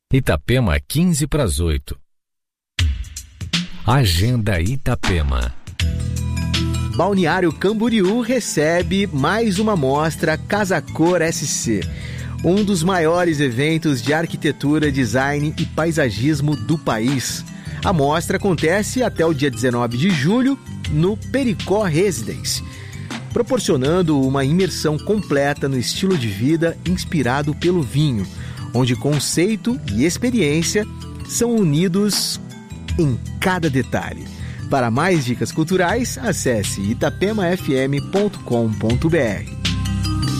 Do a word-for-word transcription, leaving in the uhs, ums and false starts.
Itapema, quinze para as oito. Agenda Itapema. Balneário Camboriú recebe mais uma mostra Casa Cor S C, um dos maiores eventos de arquitetura, design e paisagismo do país. A mostra acontece até o dia dezenove de julho no Pericó Residence, proporcionando uma imersão completa no estilo de vida inspirado pelo vinho, onde conceito e experiência são unidos em cada detalhe. Para mais dicas culturais, acesse itapema f m ponto com ponto b r.